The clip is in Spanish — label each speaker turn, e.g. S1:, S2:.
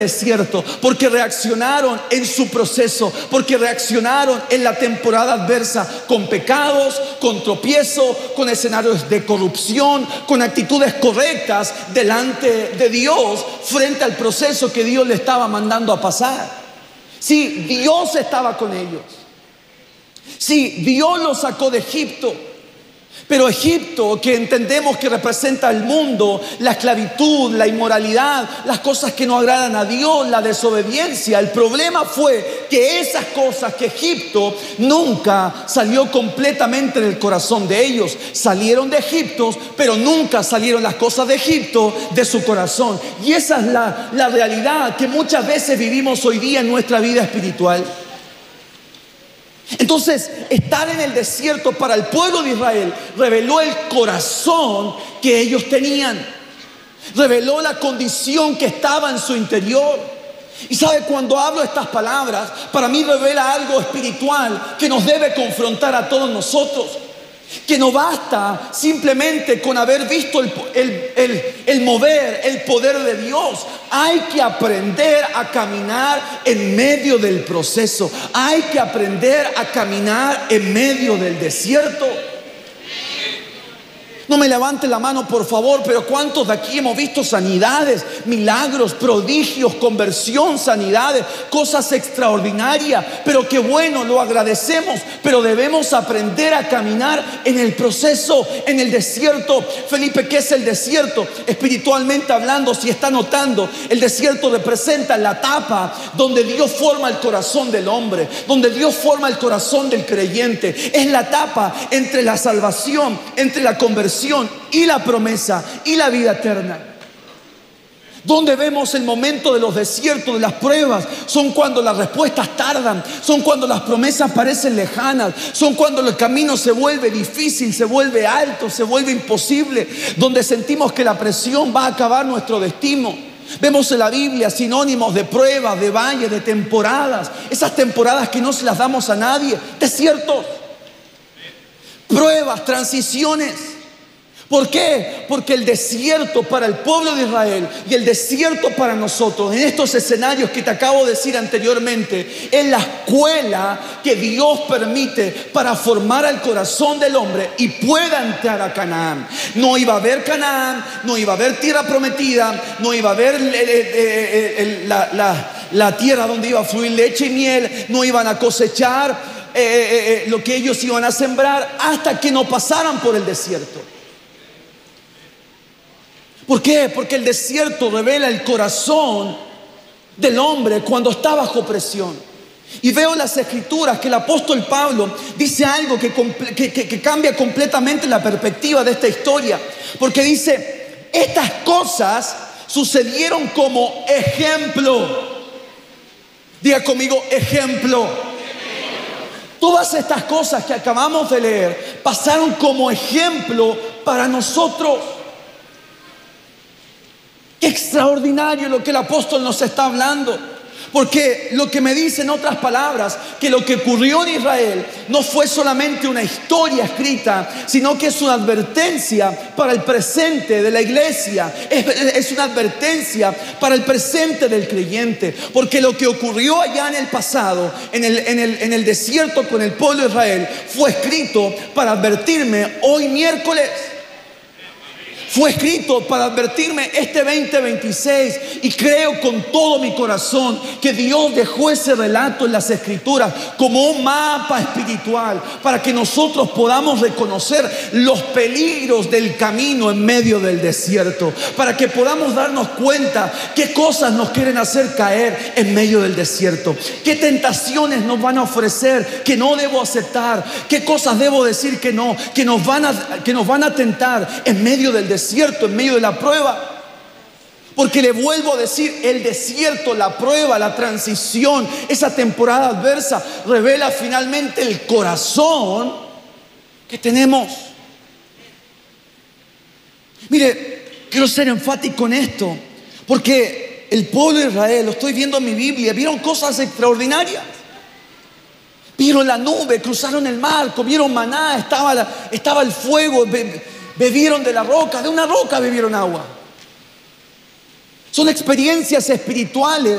S1: desierto, porque reaccionaron en su proceso, porque reaccionaron en la temporada adversa con pecados, con tropiezo, con escenarios de corrupción, con actitudes correctas delante de Dios frente al proceso que Dios le estaba mandando a pasar. Sí, Dios estaba con ellos. Sí, Dios los sacó de Egipto. Pero Egipto, que entendemos que representa el mundo, la esclavitud, la inmoralidad, las cosas que no agradan a Dios, la desobediencia. El problema fue que esas cosas, que Egipto nunca salió completamente del corazón de ellos. Salieron de Egipto, pero nunca salieron las cosas de Egipto de su corazón. Y esa es la realidad que muchas veces vivimos hoy día en nuestra vida espiritual. Entonces, estar en el desierto para el pueblo de Israel reveló el corazón que ellos tenían, reveló la condición que estaba en su interior. Y sabe, cuando hablo estas palabras, para mí revela algo espiritual que nos debe confrontar a todos nosotros. Que no basta simplemente con haber visto el mover, el poder de Dios. Hay que aprender a caminar en medio del proceso. Hay que aprender a caminar en medio del desierto. No me levante la mano, por favor, pero ¿cuántos de aquí hemos visto sanidades, milagros, prodigios, conversión, sanidades, cosas extraordinarias? Pero qué bueno, lo agradecemos, pero debemos aprender a caminar en el proceso, en el desierto. Felipe, ¿qué es el desierto? Espiritualmente hablando, si está notando, el desierto representa la etapa donde Dios forma el corazón del hombre, donde Dios forma el corazón del creyente. Es la etapa entre la salvación, entre la conversión y la promesa y la vida eterna. Donde vemos el momento de los desiertos, de las pruebas, son cuando las respuestas tardan, son cuando las promesas parecen lejanas, son cuando el camino se vuelve difícil, se vuelve alto, se vuelve imposible, donde sentimos que la presión va a acabar nuestro destino. Vemos en la Biblia sinónimos de pruebas, de valles, de temporadas, esas temporadas que no se las damos a nadie, desiertos, pruebas, transiciones. ¿Por qué? Porque el desierto para el pueblo de Israel y el desierto para nosotros, en estos escenarios que te acabo de decir anteriormente, es la escuela que Dios permite para formar al corazón del hombre y pueda entrar a Canaán. No iba a haber Canaán, no iba a haber tierra prometida, no iba a haber la tierra donde iba a fluir leche y miel, no iban a cosechar lo que ellos iban a sembrar hasta que no pasaran por el desierto. ¿Por qué? Porque el desierto revela el corazón del hombre cuando está bajo presión. Y veo en las escrituras que el apóstol Pablo dice algo que cambia completamente la perspectiva de esta historia. Porque dice, estas cosas sucedieron como ejemplo. Diga conmigo, ejemplo. Todas estas cosas que acabamos de leer pasaron como ejemplo para nosotros. Qué extraordinario lo que el apóstol nos está hablando. Porque lo que me dice, en otras palabras, que lo que ocurrió en Israel no fue solamente una historia escrita, sino que es una advertencia para el presente de la iglesia. Es una advertencia para el presente del creyente. Porque lo que ocurrió allá en el pasado, en el desierto con el pueblo de Israel, fue escrito para advertirme hoy miércoles. Fue escrito para advertirme este 2026, y creo con todo mi corazón que Dios dejó ese relato en las escrituras como un mapa espiritual para que nosotros podamos reconocer los peligros del camino en medio del desierto, para que podamos darnos cuenta qué cosas nos quieren hacer caer en medio del desierto, qué tentaciones nos van a ofrecer que no debo aceptar, qué cosas debo decir que no, que nos van a tentar en medio del desierto, en medio de la prueba. Porque le vuelvo a decir, el desierto, la prueba, la transición, esa temporada adversa revela finalmente el corazón que tenemos. Mire, quiero ser enfático en esto, porque el pueblo de Israel, lo estoy viendo en mi Biblia, vieron cosas extraordinarias. Vieron la nube, cruzaron el mar, comieron maná, estaba el fuego, bebieron de la roca, de una roca bebieron agua. Son experiencias espirituales